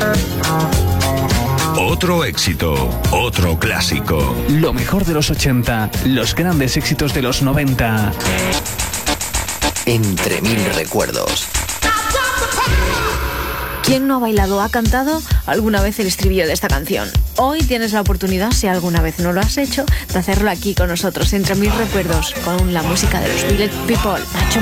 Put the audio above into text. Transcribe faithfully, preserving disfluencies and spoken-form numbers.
Otro éxito, otro clásico. Lo mejor de los ochenta, los grandes éxitos de los noventa. Entre mil recuerdos. ¿Quién no ha bailado o ha cantado alguna vez el estribillo de esta canción? Hoy tienes la oportunidad, si alguna vez no lo has hecho, de hacerlo aquí con nosotros, entre mil recuerdos, con la música de los Village People. Nacho